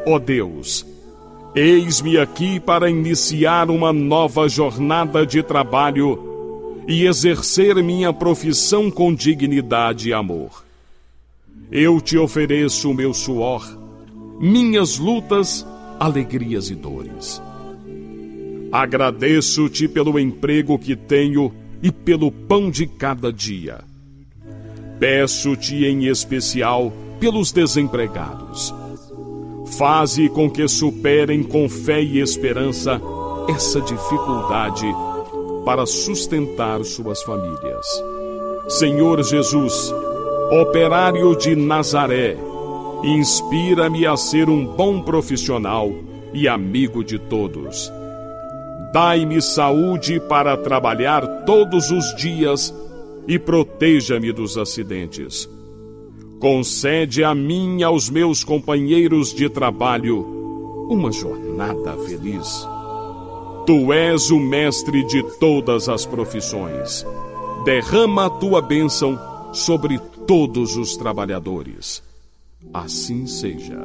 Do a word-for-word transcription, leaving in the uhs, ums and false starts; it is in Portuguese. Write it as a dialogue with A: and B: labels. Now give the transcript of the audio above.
A: Ó Deus, eis-me aqui para iniciar uma nova jornada de trabalho e exercer minha profissão com dignidade e amor. Eu te ofereço o meu suor, minhas lutas, alegrias e dores. Agradeço-te pelo emprego que tenho e pelo pão de cada dia. Peço-te em especial pelos desempregados. Faze com que superem com fé e esperança essa dificuldade para sustentar suas famílias. Senhor Jesus, operário de Nazaré, inspira-me a ser um bom profissional e amigo de todos. Dai-me saúde para trabalhar todos os dias e proteja-me dos acidentes. Concede a mim e aos meus companheiros de trabalho uma jornada feliz. Tu és o mestre de todas as profissões. Derrama a tua bênção sobre todos os trabalhadores. Assim seja.